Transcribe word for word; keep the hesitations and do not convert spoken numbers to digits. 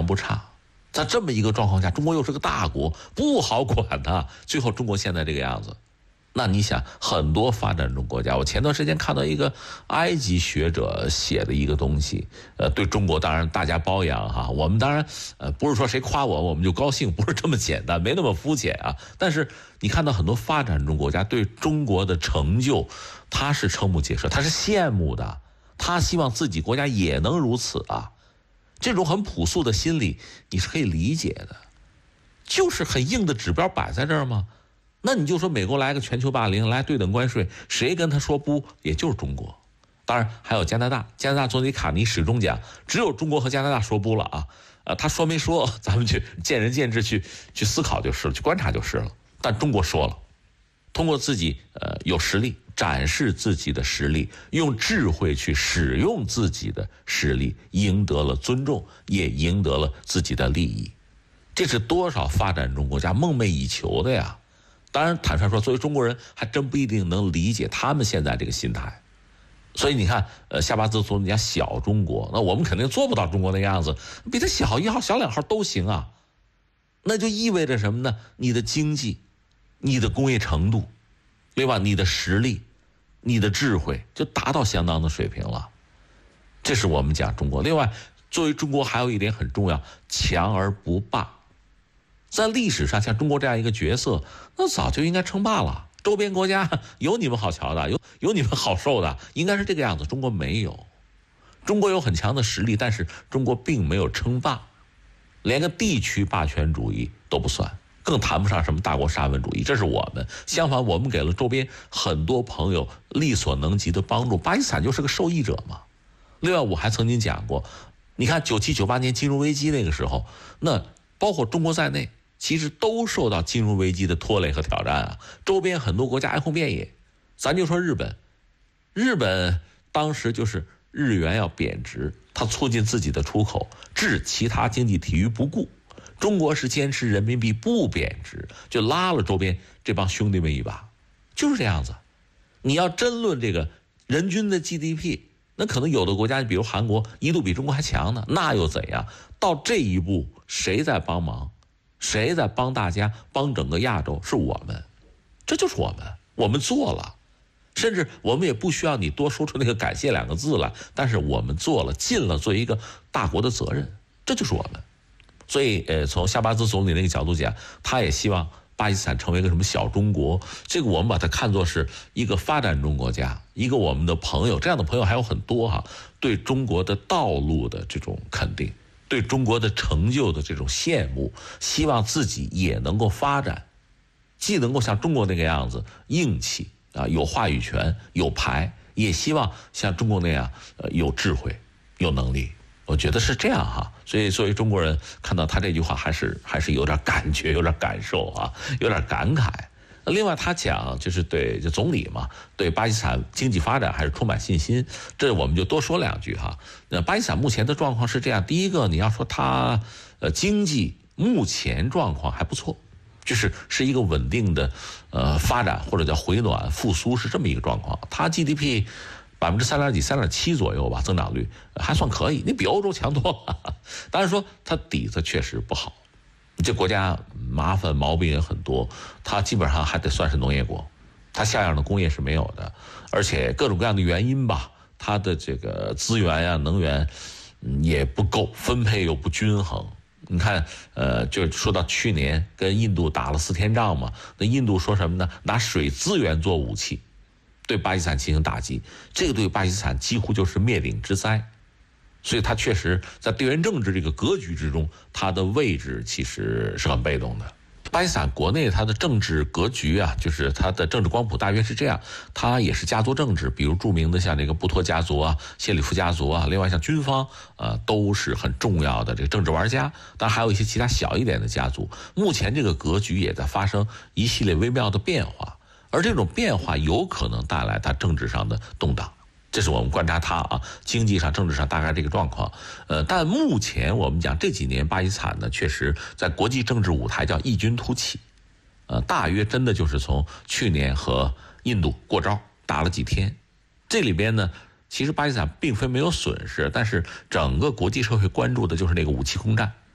不差。在这么一个状况下，中国又是个大国，不好管的。最后中国现在这个样子，那你想，很多发展中国家，我前段时间看到一个埃及学者写的一个东西，呃，对中国当然大家褒扬哈，我们当然呃不是说谁夸我我们就高兴，不是这么简单，没那么肤浅啊。但是你看到很多发展中国家对中国的成就，他是瞠目结舌，他是羡慕的，他希望自己国家也能如此啊。这种很朴素的心理你是可以理解的，就是很硬的指标摆在这儿吗？那你就说美国来个全球霸凌，来对等关税，谁跟他说不？也就是中国。当然还有加拿大，加拿大总理卡尼始终讲，只有中国和加拿大说不了啊。呃，他说没说，咱们去见仁见智去去思考就是了，去观察就是了。但中国说了，通过自己呃有实力，展示自己的实力，用智慧去使用自己的实力，赢得了尊重，也赢得了自己的利益。这是多少发展中国家梦寐以求的呀！当然，坦率说，作为中国人，还真不一定能理解他们现在这个心态。所以你看，呃，夏巴兹总理讲小中国，那我们肯定做不到中国那样子，比他小一号、小两号都行啊。那就意味着什么呢？你的经济、你的工业程度，对吧？你的实力、你的智慧就达到相当的水平了。这是我们讲中国。另外，作为中国还有一点很重要，强而不霸。在历史上，像中国这样一个角色，那早就应该称霸了。周边国家有你们好瞧的，有有你们好受的，应该是这个样子。中国没有，中国有很强的实力，但是中国并没有称霸，连个地区霸权主义都不算，更谈不上什么大国沙文主义。这是我们。相反，我们给了周边很多朋友力所能及的帮助，巴基斯坦就是个受益者嘛。另外，我还曾经讲过，你看九七九八年金融危机那个时候，那包括中国在内，其实都受到金融危机的拖累和挑战啊。周边很多国家哀鸿遍野，咱就说日本，日本当时就是日元要贬值，它促进自己的出口，置其他经济体于不顾。中国是坚持人民币不贬值，就拉了周边这帮兄弟们一把，就是这样子。你要争论这个人均的 G D P， 那可能有的国家，比如韩国，一度比中国还强呢，那又怎样？到这一步，谁在帮忙？谁在帮大家，帮整个亚洲？是我们，这就是我们，我们做了，甚至我们也不需要你多说出那个感谢两个字来，但是我们做了，尽了作为一个大国的责任，这就是我们。所以，呃，从夏巴兹总理那个角度讲，他也希望巴基斯坦成为一个什么小中国，这个我们把它看作是一个发展中国家，一个我们的朋友，这样的朋友还有很多哈，对中国的道路的这种肯定。对中国的成就的这种羡慕，希望自己也能够发展，既能够像中国那个样子硬气啊，有话语权，有牌，也希望像中国那样呃有智慧，有能力。我觉得是这样哈。所以作为中国人看到他这句话，还是还是有点感觉，有点感受啊，有点感慨。另外他讲就是对就总理嘛，对巴基斯坦经济发展还是充满信心，这我们就多说两句哈。那巴基斯坦目前的状况是这样，第一个你要说它呃经济目前状况还不错，就是是一个稳定的呃发展或者叫回暖复苏，是这么一个状况。它 G D P 百分之三点几、三点七左右吧，增长率还算可以，你比欧洲强多了。当然说它底子确实不好。这国家麻烦毛病也很多，它基本上还得算是农业国，它像样的工业是没有的，而且各种各样的原因吧，它的这个资源呀、能源也不够，分配又不均衡。你看，呃，就说到去年跟印度打了四天仗嘛，那印度说什么呢？拿水资源做武器，对巴基斯坦进行打击，这个对巴基斯坦几乎就是灭顶之灾。所以他确实在地缘政治这个格局之中，他的位置其实是很被动的。巴基斯坦国内它的政治格局啊，就是它的政治光谱大约是这样，它也是家族政治，比如著名的像这个布托家族啊、谢里夫家族啊，另外像军方呃都是很重要的这个政治玩家，当然还有一些其他小一点的家族。目前这个格局也在发生一系列微妙的变化，而这种变化有可能带来它政治上的动荡。这是我们观察它啊，经济上、政治上大概这个状况。呃，但目前我们讲这几年巴基斯坦呢，确实在国际政治舞台叫异军突起。呃，大约真的就是从去年和印度过招打了几天，这里边呢，其实巴基斯坦并非没有损失，但是整个国际社会关注的就是那个武器空战。